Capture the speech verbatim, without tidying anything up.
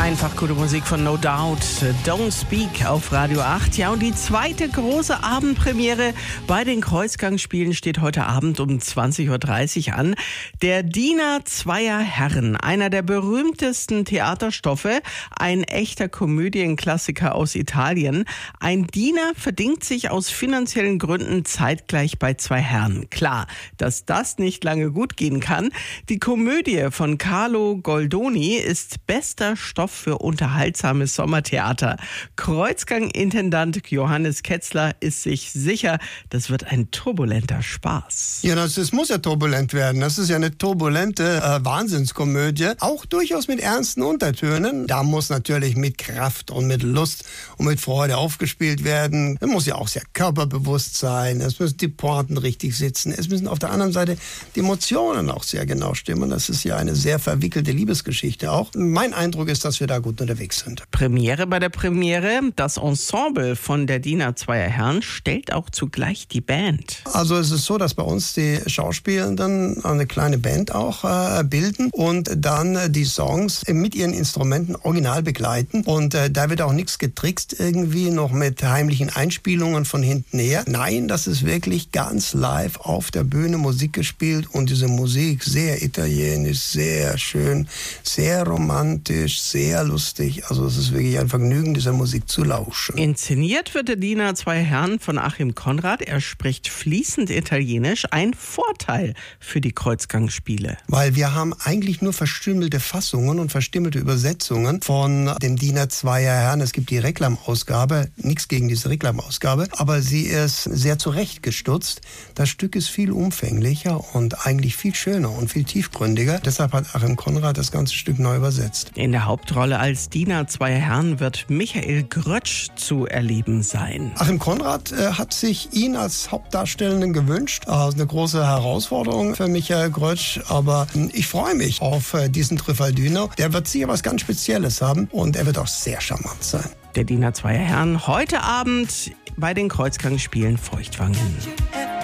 Einfach gute Musik von No Doubt, Don't Speak auf Radio acht. Ja, und die zweite große Abendpremiere bei den Kreuzgangspielen steht heute Abend um zwanzig Uhr dreißig an. Der Diener zweier Herren, einer der berühmtesten Theaterstoffe, ein echter Komödienklassiker aus Italien. Ein Diener verdingt sich aus finanziellen Gründen zeitgleich bei zwei Herren. Klar, dass das nicht lange gut gehen kann. Die Komödie von Carlo Goldoni ist bester Stoff für unterhaltsames Sommertheater. Kreuzgang-Intendant Johannes Ketzler ist sich sicher, das wird ein turbulenter Spaß. Ja, das, das muss ja turbulent werden. Das ist ja eine turbulente äh, Wahnsinnskomödie, auch durchaus mit ernsten Untertönen. Da muss natürlich mit Kraft und mit Lust und mit Freude aufgespielt werden. Es muss ja auch sehr körperbewusst sein. Es müssen die Pointen richtig sitzen. Es müssen auf der anderen Seite die Emotionen auch sehr genau stimmen. Das ist ja eine sehr verwickelte Liebesgeschichte auch. Mein Eindruck ist, dass wir da gut unterwegs sind. Premiere bei der Premiere. Das Ensemble von der Diener zweier Herren stellt auch zugleich die Band. Also es ist so, dass bei uns die Schauspielenden eine kleine Band auch äh, bilden und dann die Songs mit ihren Instrumenten original begleiten. Und äh, da wird auch nichts getrickst irgendwie noch mit heimlichen Einspielungen von hinten her. Nein, das ist wirklich ganz live auf der Bühne Musik gespielt und diese Musik sehr italienisch, sehr schön, sehr romantisch, sehr lustig. Also es ist wirklich ein Vergnügen, dieser Musik zu lauschen. Inszeniert wird der Diener zweier Herren von Achim Konrad. Er spricht fließend Italienisch. Ein Vorteil für die Kreuzgangspiele. Weil wir haben eigentlich nur verstümmelte Fassungen und verstümmelte Übersetzungen von dem Diener zweier Herren. Es gibt die Reklamausgabe, nichts gegen diese Reklamausgabe, aber sie ist sehr zurechtgestutzt. Das Stück ist viel umfänglicher und eigentlich viel schöner und viel tiefgründiger. Deshalb hat Achim Konrad das ganze Stück neu übersetzt. In der Hauptrolle als Diener zweier Herren wird Michael Grötsch zu erleben sein. Achim Konrad äh, hat sich ihn als Hauptdarstellenden gewünscht. Das ist eine große Herausforderung für Michael Grötsch, aber äh, ich freue mich auf äh, diesen Trifaldino. Der wird sicher was ganz Spezielles haben und er wird auch sehr charmant sein. Der Diener zweier Herren heute Abend bei den Kreuzgangspielen Feuchtwangen.